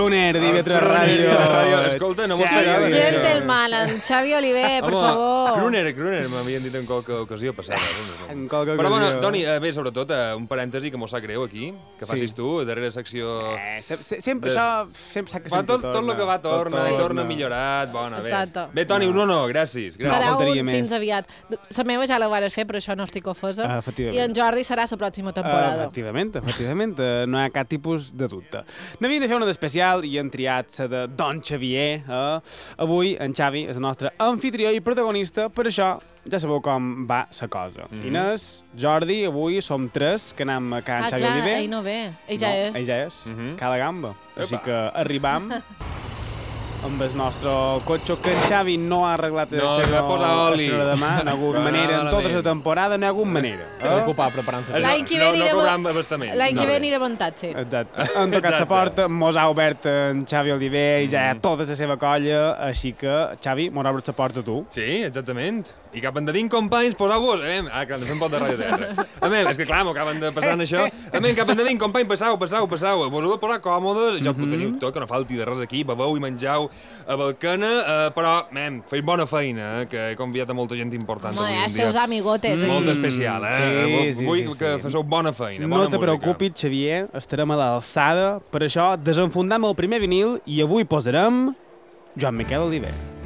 Crooner, d'IV3 Ràdio. Escolta, no m'ho esperava. Gentleman, en Xavi Oliver, per favor. Crooner, m'havien dit en qualque ocasió passada. En qualque Però bueno, ocasió. Toni, bé, sobretot, un parèntesi que m'ho sap greu aquí, que facis tu, darrere secció... Sempre, això, sempre sap que sempre Tot el que va torna millorat, bona, bé. Exacte. Bé, Toni, un honor, gràcies. Serà faltaria un més. fins aviat. La meva ja la vares fer, per això no estic ofesa. Efectivament. I en Jordi serà la pròxima temporada. Efectivament, no hi ha cap tipus de dubte. N'havia de fer una d'especial i han triat la de Don Xavier. Avui en Xavi és el nostre anfitrió i protagonista, per això ja sabeu com va la cosa. Inés, Jordi, avui som 3 que anem a Can Xavi Oliver. Ell no ve, ell ja és. Ell ja és, cada gamba. Així que arribam amb el nostre cotxe que en Xavi no ha arreglat No, es va posar oli. demà, no ha hagut manera, en tota la temporada no hi ha hagut manera. Està ocupat preparant-se. L'any que ve No anirem cobram abastament. L'any que ve anirem en taxi. Exacte. Han tocat la porta, mos ha obert en Xavi Oliver i ja hi ha tota la seva colla, així que, Xavi, mos obres la porta tu. Sí, exactament. I cap endavant, companys, poseu-vos... que no se'n pot de Ràdio Terra. És que clar, m'ho acaben de passar en això. Cap endavant, companys, passau. Vos heu de posar còmodes, ja ho teniu tot, que no falti de res aquí, beveu i mengeu a Balcana, però, feu bona feina, que he convidat a molta gent important Home, avui ja en els teus dia. amigotes. Molt especial, Sí. Vull que feu bona feina, bona No te música. preocupis, Xavier, estarem a l'alçada. Per això desenfundam el primer vinil i avui posarem Joan Miquel Oliver.